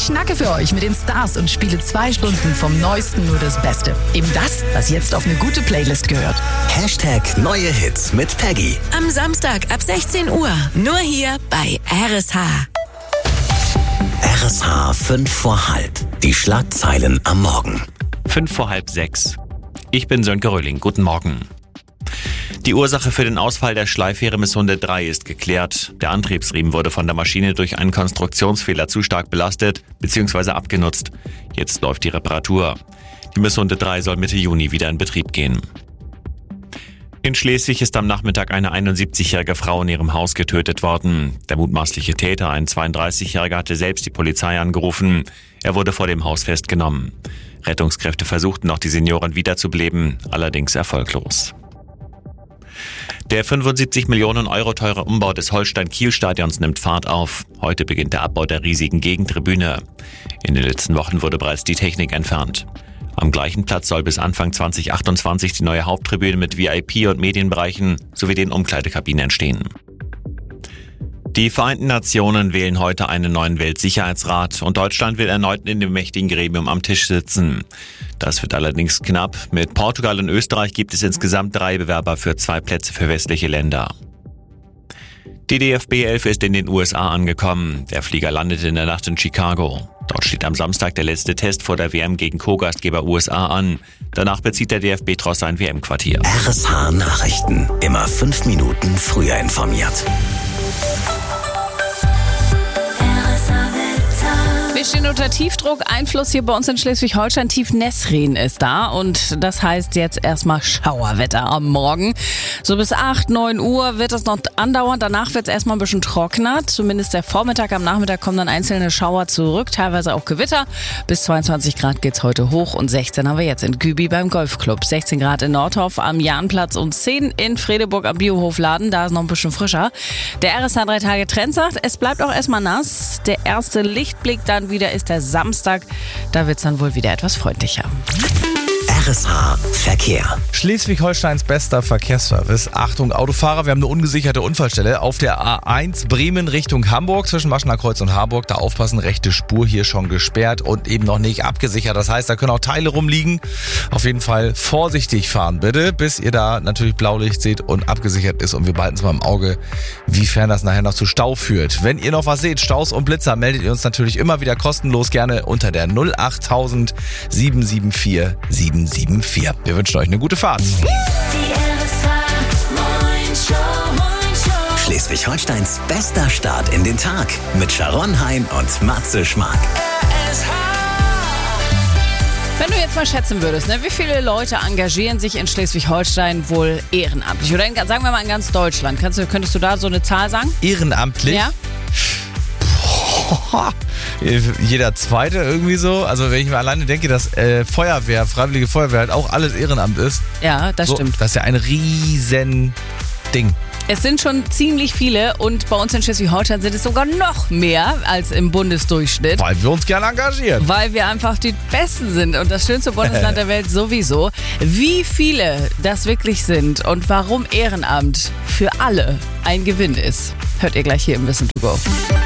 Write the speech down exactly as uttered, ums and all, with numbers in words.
Ich schnacke für euch mit den Stars und spiele zwei Stunden vom Neuesten nur das Beste. Eben das, was jetzt auf eine gute Playlist gehört. Hashtag neue Hits mit Peggy. Am Samstag ab sechzehn Uhr. Nur hier bei R S H. R S H fünf vor halb. Die Schlagzeilen am Morgen. Fünf vor halb sechs. Ich bin Sönke Röhling. Guten Morgen. Die Ursache für den Ausfall der Schleifähre Missunde drei ist geklärt. Der Antriebsriemen wurde von der Maschine durch einen Konstruktionsfehler zu stark belastet bzw. abgenutzt. Jetzt läuft die Reparatur. Die Missunde drei soll Mitte Juni wieder in Betrieb gehen. In Schleswig ist am Nachmittag eine einundsiebzigjährige Frau in ihrem Haus getötet worden. Der mutmaßliche Täter, ein zweiunddreißigjähriger, hatte selbst die Polizei angerufen. Er wurde vor dem Haus festgenommen. Rettungskräfte versuchten noch, die Seniorin wiederzubeleben, allerdings erfolglos. Der fünfundsiebzig Millionen Euro teure Umbau des Holstein-Kiel-Stadions nimmt Fahrt auf. Heute beginnt der Abbau der riesigen Gegentribüne. In den letzten Wochen wurde bereits die Technik entfernt. Am gleichen Platz soll bis Anfang zwanzig achtundzwanzig die neue Haupttribüne mit V I P- und Medienbereichen sowie den Umkleidekabinen entstehen. Die Vereinten Nationen wählen heute einen neuen Weltsicherheitsrat und Deutschland will erneut in dem mächtigen Gremium am Tisch sitzen. Das wird allerdings knapp. Mit Portugal und Österreich gibt es insgesamt drei Bewerber für zwei Plätze für westliche Länder. Die D F B elf ist in den U S A angekommen. Der Flieger landete in der Nacht in Chicago. Dort steht am Samstag der letzte Test vor der W M gegen Co-Gastgeber U S A an. Danach bezieht der D F B-Tross sein W M-Quartier. R S H Nachrichten. Immer fünf Minuten früher informiert. Wir stehen unter Tiefdruck. Einfluss hier bei uns in Schleswig-Holstein. Tief Nesrin ist da und das heißt jetzt erstmal Schauerwetter am Morgen. So bis acht, neun Uhr wird es noch andauern. Danach wird es erstmal ein bisschen trockener. Zumindest der Vormittag. Am Nachmittag kommen dann einzelne Schauer zurück, teilweise auch Gewitter. Bis zweiundzwanzig Grad geht's heute hoch und sechzehn haben wir jetzt in Gübi beim Golfclub. sechzehn Grad in Nordhof am Jahnplatz und zehn in Fredeburg am Biohofladen. Da ist noch ein bisschen frischer. Der R S H drei Tage Trend sagt, es bleibt auch erstmal nass. Der erste Lichtblick dann wieder ist der Samstag. Da wird es dann wohl wieder etwas freundlicher. R S H Verkehr. Schleswig-Holsteins bester Verkehrsservice. Achtung Autofahrer, wir haben eine ungesicherte Unfallstelle auf der A eins Bremen Richtung Hamburg zwischen Maschener Kreuz und Harburg. Da aufpassen, rechte Spur hier schon gesperrt und eben noch nicht abgesichert. Das heißt, da können auch Teile rumliegen. Auf jeden Fall vorsichtig fahren bitte, bis ihr da natürlich Blaulicht seht und abgesichert ist. Und wir behalten es mal im Auge, wiefern das nachher noch zu Stau führt. Wenn ihr noch was seht, Staus und Blitzer, meldet ihr uns natürlich immer wieder kostenlos gerne unter der null acht tausend sieben sieben vier sieben sieben vier. Wir wünschen euch eine gute Fahrt. Schleswig-Holsteins bester Start in den Tag mit Sharon Hein und Matze Schmark. Wenn du jetzt mal schätzen würdest, ne, wie viele Leute engagieren sich in Schleswig-Holstein wohl ehrenamtlich? Oder in, sagen wir mal in ganz Deutschland. Kannst du, könntest du da so eine Zahl sagen? Ehrenamtlich? Ja. Boah. Jeder Zweite irgendwie so. Also wenn ich mir alleine denke, dass äh, Feuerwehr, Freiwillige Feuerwehr halt auch alles Ehrenamt ist. Ja, das so, stimmt. Das ist ja ein riesen Ding. Es sind schon ziemlich viele und bei uns in Schleswig-Holstein sind es sogar noch mehr als im Bundesdurchschnitt. Weil wir uns gerne engagieren. Weil wir einfach die Besten sind und das schönste Bundesland der Welt sowieso. Wie viele das wirklich sind und warum Ehrenamt für alle ein Gewinn ist, hört ihr gleich hier im Wissen to Go.